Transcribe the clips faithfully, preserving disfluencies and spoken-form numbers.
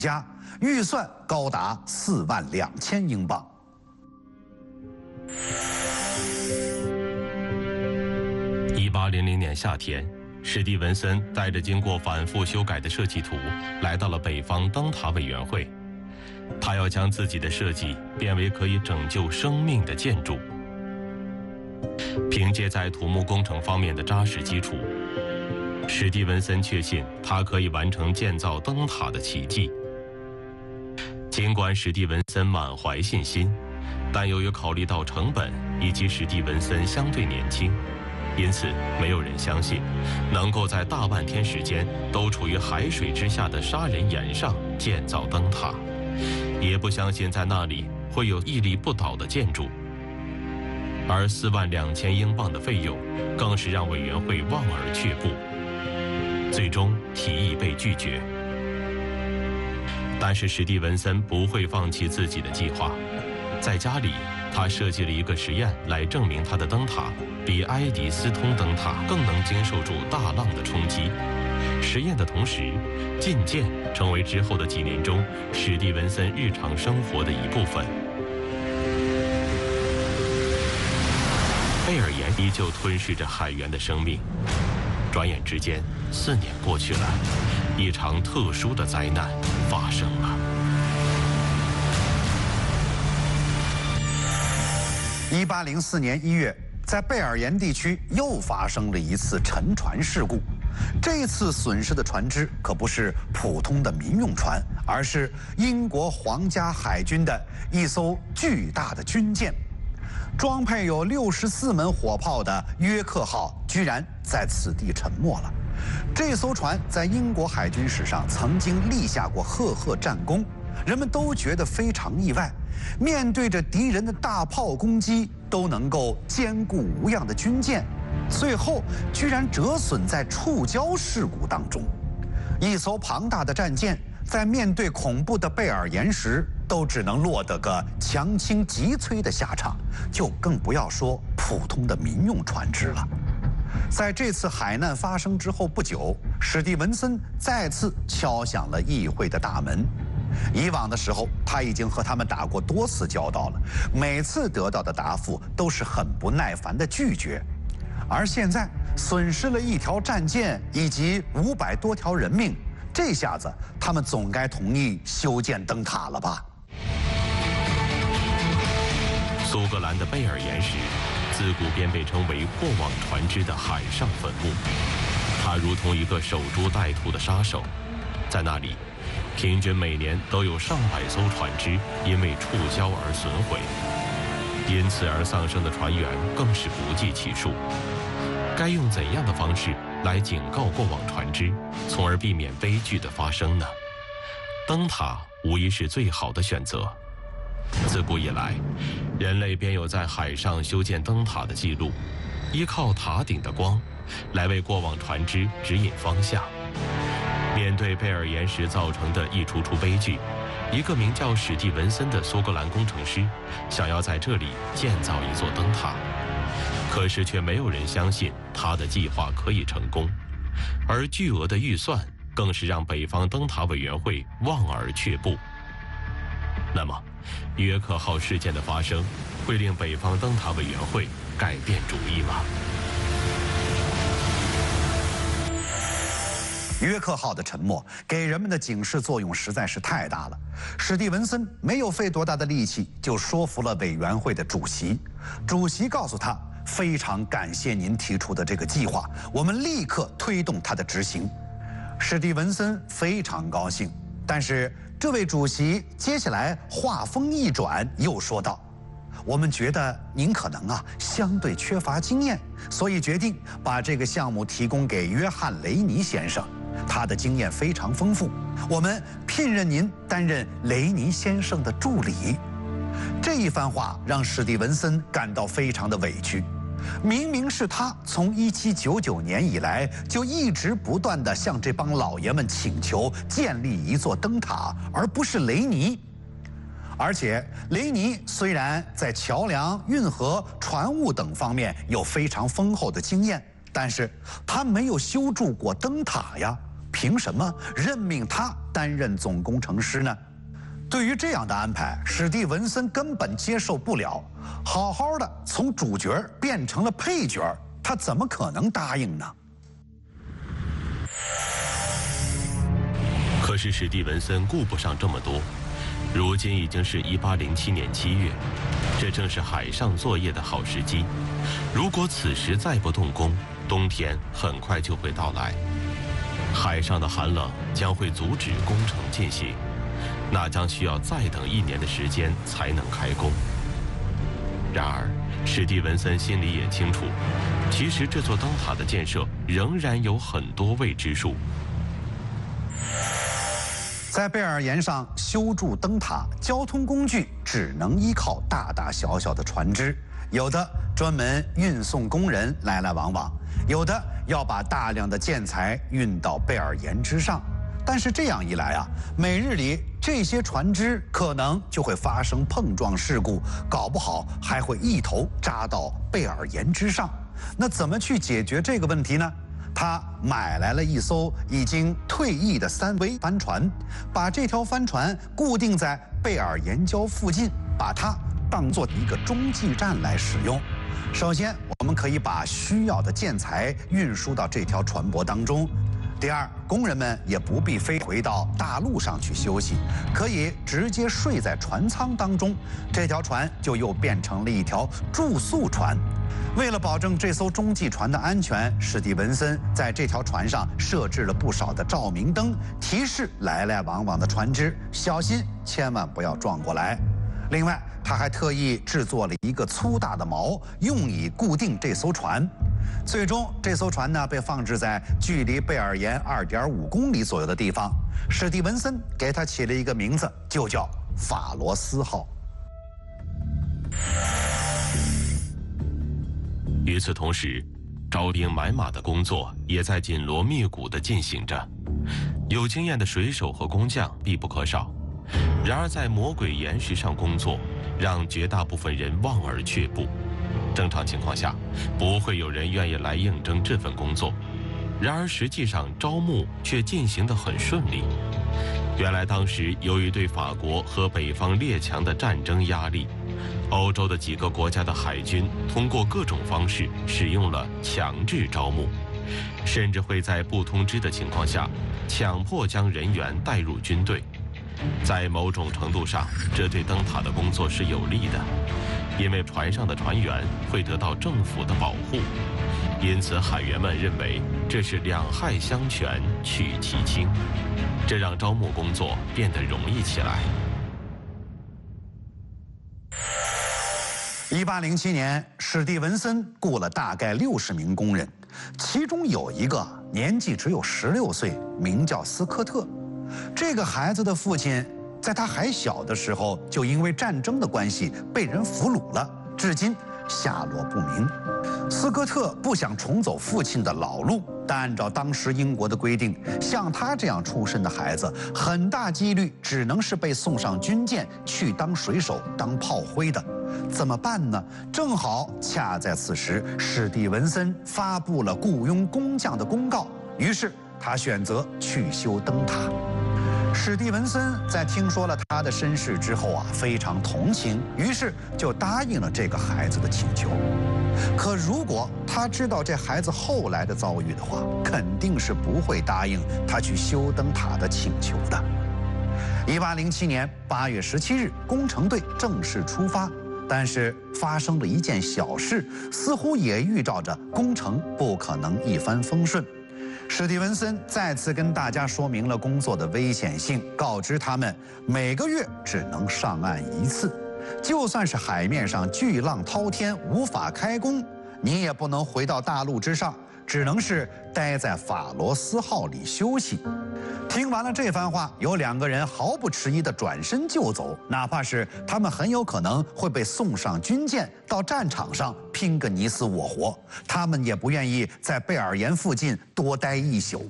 家，预算高达四万两千英镑。 一八零零年夏天，史蒂文森带着经过反复修改的设计图，来到了北方灯塔委员会。他要将自己的设计变为可以拯救生命的建筑。凭借在土木工程方面的扎实基础，史蒂文森确信他可以完成建造灯塔的奇迹。尽管史蒂文森满怀信心，但由于考虑到成本以及史蒂文森相对年轻，因此没有人相信能够在大半天时间都处于海水之下的杀人岩上建造灯塔，也不相信在那里会有屹立不倒的建筑。而四万两千英镑的费用更是让委员会望而却步，最终提议被拒绝。但是史蒂文森不会放弃自己的计划，在家里他设计了一个实验来证明他的灯塔比埃迪斯通灯塔更能经受住大浪的冲击。实验的同时，进谏成为之后的几年中史蒂文森日常生活的一部分。贝尔岩依旧吞噬着海员的生命。转眼之间，四年过去了，一场特殊的灾难发生了。 一八零四年一月，在贝尔岩地区又发生了一次沉船事故。这次损失的船只可不是普通的民用船，而是英国皇家海军的一艘巨大的军舰。装配有六十四门火炮的约克号居然在此地沉没了。这艘船在英国海军史上曾经立下过赫赫战功，人们都觉得非常意外。面对着敌人的大炮攻击，都能够坚固无恙的军舰，最后居然折损在触礁事故当中。一艘庞大的战舰在面对恐怖的贝尔岩时，都只能落得个强倾急摧的下场，就更不要说普通的民用船只了。在这次海难发生之后不久，史蒂文森再次敲响了议会的大门。以往的时候，他已经和他们打过多次交道了，每次得到的答复都是很不耐烦的拒绝。而现在损失了一条战舰以及五百多条人命，这下子他们总该同意修建灯塔了吧？ 苏格兰的贝尔岩石自古便被称为过往船只的海上坟墓，它如同一个守株待兔的杀手，在那里平均每年都有上百艘船只因为触礁而损毁，因此而丧生的船员更是不计其数。该用怎样的方式来警告过往船只，从而避免悲剧的发生呢？灯塔无疑是最好的选择。自古以来，人类便有在海上修建灯塔的记录，依靠塔顶的光来为过往船只指引方向。面对贝尔岩石造成的一出出悲剧，一个名叫史蒂文森的苏格兰工程师想要在这里建造一座灯塔，可是却没有人相信他的计划可以成功，而巨额的预算更是让北方灯塔委员会望而却步。那么，约克号事件的发生会令北方灯塔委员会改变主意吗？ 约克号的沉没给人们的警示作用实在是太大了。史蒂文森没有费多大的力气就说服了委员会的主席，主席告诉他，非常感谢您提出的这个计划，我们立刻推动它的执行。史蒂文森非常高兴，但是这位主席接下来话锋一转，又说道，我们觉得您可能啊相对缺乏经验，所以决定把这个项目提供给约翰·雷尼先生，他的经验非常丰富，我们聘任您担任雷尼先生的助理。这一番话让史蒂文森感到非常的委屈，明明是他从一七九九年以来就一直不断地向这帮老爷们请求建立一座灯塔，而不是雷尼。而且雷尼虽然在桥梁、运河、船坞等方面有非常丰厚的经验，但是他没有修筑过灯塔呀， 凭什么任命他担任总工程师呢？对于这样的安排，史蒂文森根本接受不了。好好的从主角变成了配角，他怎么可能答应呢？ 可是史蒂文森顾不上这么多，如今已经是一八零七年七月，这正是海上作业的好时机。如果此时再不动工，冬天很快就会到来，海上的寒冷将会阻止工程进行，那将需要再等一年的时间才能开工。然而，史蒂文森心里也清楚，其实这座灯塔的建设仍然有很多未知数。 在贝尔岩上修筑灯塔，交通工具只能依靠大大小小的船只，有的专门运送工人来来往往，有的要把大量的建材运到贝尔岩之上。但是这样一来啊，每日里这些船只可能就会发生碰撞事故，搞不好还会一头扎到贝尔岩之上。那怎么去解决这个问题呢？他买来了一艘已经退役的三桅帆船，把这条帆船固定在贝尔岩礁附近，把它当作一个中继站来使用。首先，我们可以把需要的建材运输到这条船舶当中。第二，工人们也不必飞回到大陆上去休息，可以直接睡在船舱当中，这条船就又变成了一条住宿船。为了保证这艘中继船的安全，史蒂文森在这条船上设置了不少的照明灯，提示来来往往的船只小心，千万不要撞过来。另外，他还特意制作了一个粗大的锚，用以固定这艘船。最终，这艘船呢被放置在距离贝尔岩二点五公里左右的地方。史蒂文森给它起了一个名字，就叫法罗斯号。 与此同时，招兵买马的工作也在紧锣密鼓地进行着。有经验的水手和工匠必不可少。然而，在魔鬼岩石上工作，让绝大部分人望而却步。正常情况下，不会有人愿意来应征这份工作。然而，实际上招募却进行得很顺利。原来，当时由于对法国和北方列强的战争压力，欧洲的几个国家的海军通过各种方式使用了强制招募，甚至会在不通知的情况下，强迫将人员带入军队。在某种程度上，这对灯塔的工作是有利的，因为船上的船员会得到政府的保护，因此海员们认为这是两害相权取其轻，这让招募工作变得容易起来。 一八零七年，史蒂文森雇了大概六十名工人，其中有一个年纪只有十六岁，名叫斯科特。这个孩子的父亲在他还小的时候就因为战争的关系被人俘虏了，至今下落不明。斯科特不想重走父亲的老路，但按照当时英国的规定，像他这样出身的孩子，很大几率只能是被送上军舰去当水手、当炮灰的。怎么办呢？正好恰在此时，史蒂文森发布了雇佣工匠的公告，于是他选择去修灯塔。史蒂文森在听说了他的身世之后啊，非常同情，于是就答应了这个孩子的请求。可如果他知道这孩子后来的遭遇的话，肯定是不会答应他去修灯塔的请求的。一八零七年八月十七日，工程队正式出发，但是发生了一件小事，似乎也预兆着工程不可能一帆风顺。史蒂文森再次跟大家说明了工作的危险性，告知他们每个月只能上岸一次，就算是海面上巨浪滔天无法开工，你也不能回到大陆之上，只能是待在法罗斯号里休息。听完了这番话，有两个人毫不迟疑地转身就走，哪怕是他们很有可能会被送上军舰，到战场上拼个你死我活，他们也不愿意在贝尔岩附近多待一宿。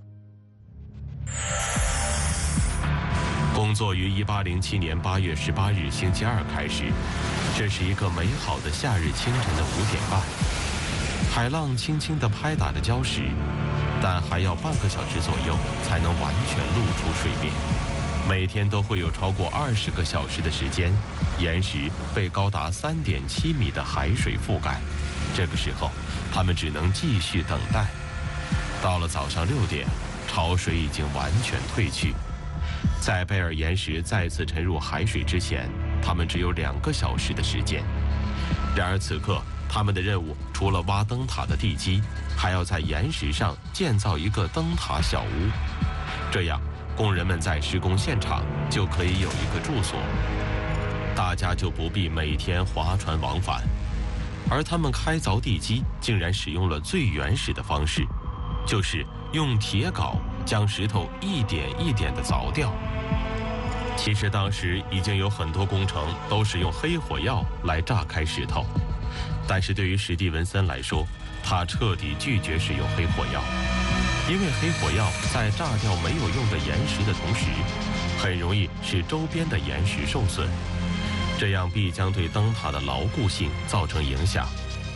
工作于一八零七年八月十八日星期二开始，这是一个美好的夏日清晨的五点半。 海浪轻轻地拍打着礁石，但还要半个小时左右才能完全露出水面。每天都会有超过二十个小时的时间，岩石被高达三点七米的海水覆盖。这个时候，他们只能继续等待。到了早上六点，潮水已经完全退去。在贝尔岩石再次沉入海水之前，他们只有两个小时的时间。然而此刻，他们的任务除了挖灯塔的地基，还要在岩石上建造一个灯塔小屋，这样工人们在施工现场就可以有一个住所，大家就不必每天划船往返。而他们开凿地基竟然使用了最原始的方式，就是用铁镐将石头一点一点地凿掉。其实当时已经有很多工程都使用黑火药来炸开石头，但是对于史蒂文森来说，他彻底拒绝使用黑火药，因为黑火药在炸掉没有用的岩石的同时，很容易使周边的岩石受损，这样必将对灯塔的牢固性造成影响。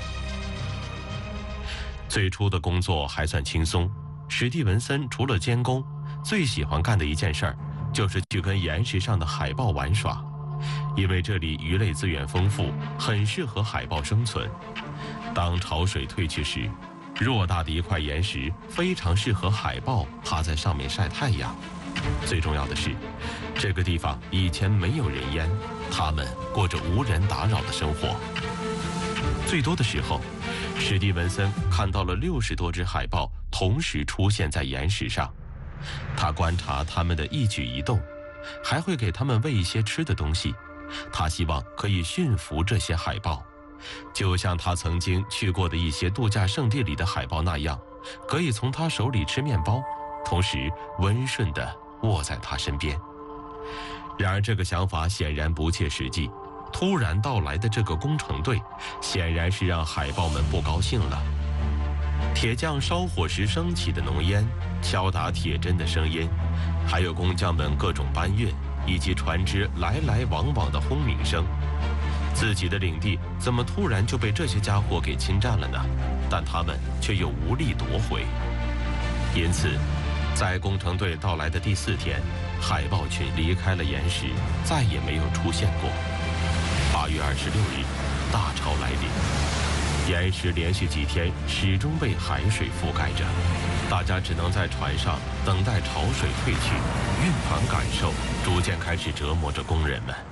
最初的工作还算轻松，史蒂文森除了监工，最喜欢干的一件事儿就是去跟岩石上的海豹玩耍，因为这里鱼类资源丰富，很适合海豹生存。当潮水退去时，偌大的一块岩石非常适合海豹趴在上面晒太阳。最重要的是，这个地方以前没有人烟，他们过着无人打扰的生活。最多的时候，史蒂文森看到了六十多只海豹同时出现在岩石上，他观察它们的一举一动，还会给它们喂一些吃的东西。他希望可以驯服这些海豹，就像他曾经去过的一些度假胜地里的海豹那样，可以从他手里吃面包，同时温顺地卧在他身边。然而这个想法显然不切实际，突然到来的这个工程队显然是让海豹们不高兴了。铁匠烧火时升起的浓烟，敲打铁针的声音，还有工匠们各种搬运以及船只来来往往的轰鸣声。自己的领地怎么突然就被这些家伙给侵占了呢？但他们却又无力夺回。因此，在工程队到来的第四天，海豹群离开了岩石，再也没有出现过。八月二十六日，大潮来临，岩石连续几天始终被海水覆盖着，大家只能在船上等待潮水退去。运团感受逐渐开始折磨着工人们。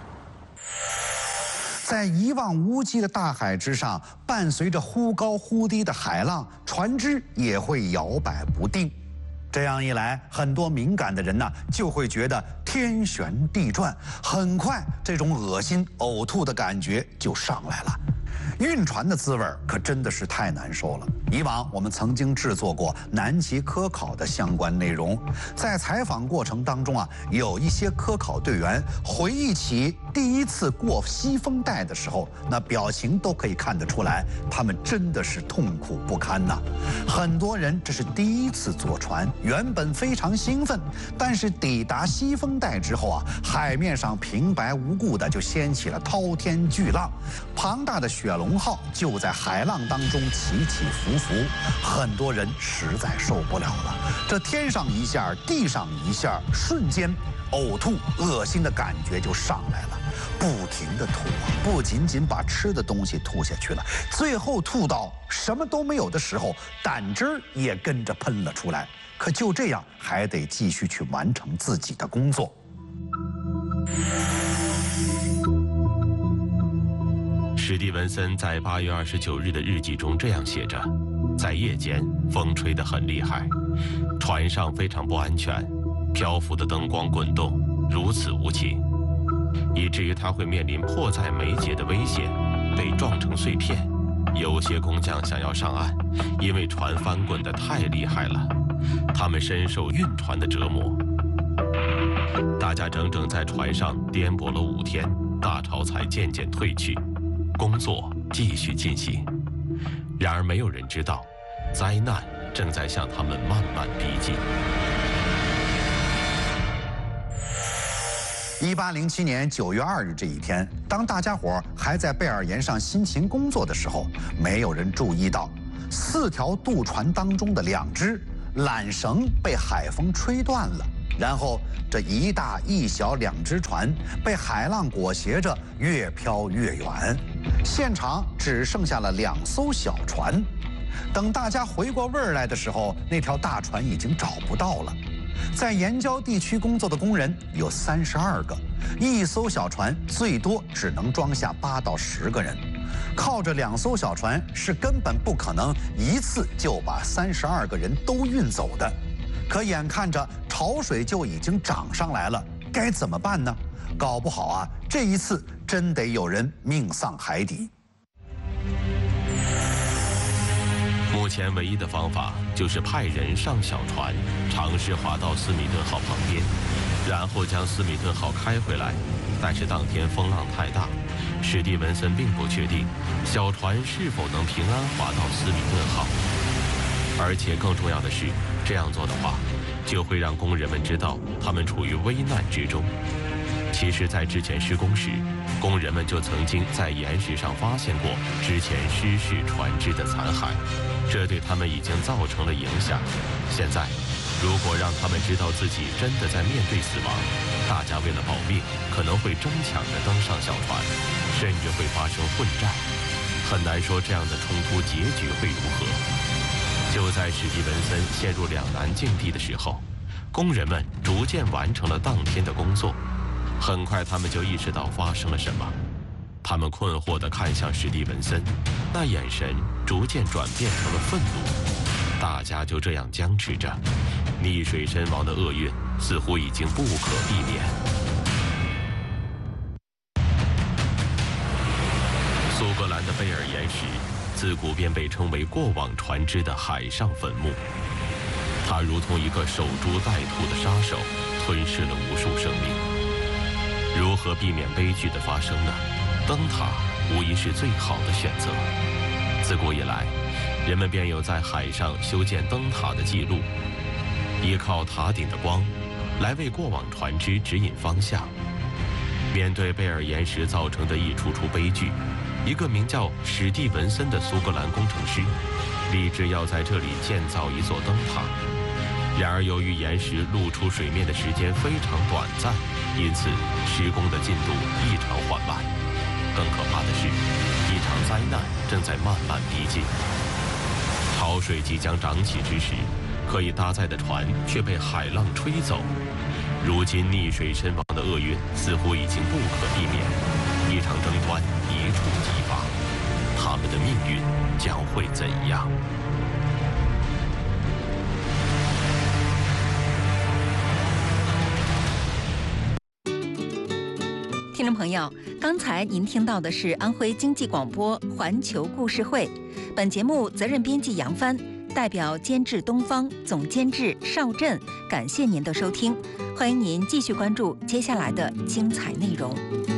在一望无际的大海之上，伴随着忽高忽低的海浪，船只也会摇摆不定。这样一来，很多敏感的人呢就会觉得天旋地转，很快这种恶心呕吐的感觉就上来了。晕船的滋味可真的是太难受了。以往我们曾经制作过南极科考的相关内容，在采访过程当中啊，有一些科考队员回忆起第一次过西风带的时候，那表情都可以看得出来，他们真的是痛苦不堪呐。很多人这是第一次坐船，原本非常兴奋，但是抵达西风带之后啊，海面上平白无故的就掀起了滔天巨浪，庞大的雪龙号就在海浪当中起起伏伏，很多人实在受不了了。这天上一下，地上一下，瞬间呕吐、恶心的感觉就上来了，不停的吐啊，不仅仅把吃的东西吐下去了，最后吐到什么都没有的时候，胆汁儿也跟着喷了出来。可就这样，还得继续去完成自己的工作。 史蒂文森在八月二十九日的日记中这样写着：在夜间，风吹得很厉害，船上非常不安全，漂浮的灯光滚动如此无情，以至于他会面临迫在眉睫的危险，被撞成碎片。有些工匠想要上岸，因为船翻滚得太厉害了，他们深受晕船的折磨。大家整整在船上颠簸了五天，大潮才渐渐退去，工作继续进行。然而没有人知道，灾难正在向他们慢慢逼近。 一八零七年九月二日这一天，当大家伙还在贝尔岩上辛勤工作的时候，没有人注意到， 四条渡船当中的两只缆绳被海风吹断了，然后这一大一小两只船被海浪裹挟着越飘越远，现场只剩下了两艘小船。等大家回过味儿来的时候，那条大船已经找不到了。在岩礁地区工作的工人有三十二个，一艘小船最多只能装下八到十个人，靠着两艘小船是根本不可能一次就把三十二个人都运走的。可眼看着潮水就已经涨上来了，该怎么办呢？搞不好啊，这一次真得有人命丧海底。 目前唯一的方法就是派人上小船，尝试划到斯米特号旁边，然后将斯米特号开回来。但是当天风浪太大，史蒂文森并不确定小船是否能平安划到斯米特号。而且更重要的是，这样做的话，就会让工人们知道他们处于危难之中。其实，在之前施工时，工人们就曾经在岩石上发现过之前失事船只的残骸，这对他们已经造成了影响。现在，如果让他们知道自己真的在面对死亡，大家为了保命，可能会争抢着登上小船，甚至会发生混战。很难说这样的冲突结局会如何。就在史蒂文森陷入两难境地的时候，工人们逐渐完成了当天的工作。很快，他们就意识到发生了什么。他们困惑地看向史蒂文森，那眼神逐渐转变成了愤怒。大家就这样僵持着，溺水身亡的厄运似乎已经不可避免。苏格兰的贝尔岩石自古便被称为过往船只的海上坟墓，它如同一个守株待兔的杀手，吞噬了无数生命。如何避免悲剧的发生呢？灯塔无疑是最好的选择。自古以来，人们便有在海上修建灯塔的记录，依靠塔顶的光来为过往船只指引方向。面对贝尔岩石造成的一出出悲剧，一个名叫史蒂文森的苏格兰工程师立志要在这里建造一座灯塔。然而，由于岩石露出水面的时间非常短暂，因此施工的进度异常缓慢。更可怕的是，一场灾难正在慢慢逼近。潮水即将涨起之时，可以搭载的船却被海浪吹走。如今溺水身亡的厄运似乎已经不可避免，一场争端一触即发，他们的命运将会怎样？ 听众朋友，刚才您听到的是安徽经济广播环球故事会，本节目责任编辑杨帆，代表监制东方，总监制邵振，感谢您的收听，欢迎您继续关注接下来的精彩内容。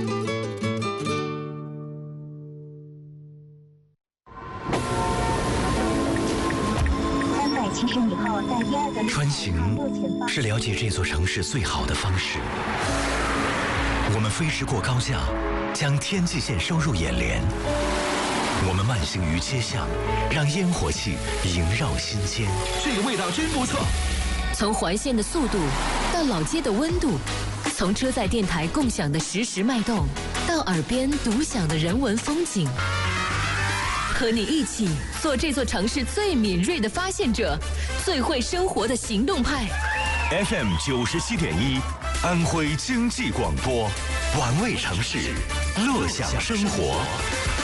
穿行是了解这座城市最好的方式。我们飞驰过高架，将天际线收入眼帘。我们慢行于街巷，让烟火气萦绕心间。 这个味道真不错。 从环线的速度到老街的温度，从车载电台共享的实时脉动，到耳边独享的人文风景。和你一起做这座城市最敏锐的发现者，最会生活的行动派。 F M 九十七点一，安徽经济广播，玩味城市，乐享生活。